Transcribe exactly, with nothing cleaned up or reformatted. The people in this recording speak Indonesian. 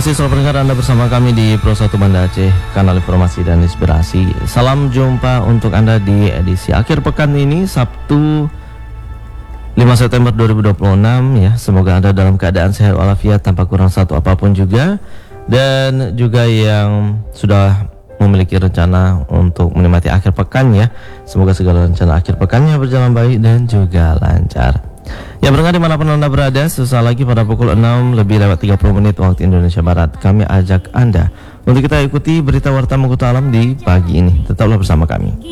kasih selalu pendengar, Anda bersama kami di Pro satu Banda Aceh, kanal informasi dan inspirasi. Salam jumpa untuk Anda di edisi akhir pekan ini, Sabtu lima September dua ribu dua puluh enam ya. Semoga Anda dalam keadaan sehat walafiat tanpa kurang satu apapun juga. Dan juga yang sudah memiliki rencana untuk menikmati akhir pekan ya, semoga segala rencana akhir pekannya berjalan baik dan juga lancar. Ya, berangkat dimanapun Anda berada, sesaat lagi pada pukul enam lebih lewat tiga puluh menit waktu Indonesia Barat, kami ajak Anda untuk kita ikuti berita warta Mengkutu Alam di pagi ini. Tetaplah bersama kami.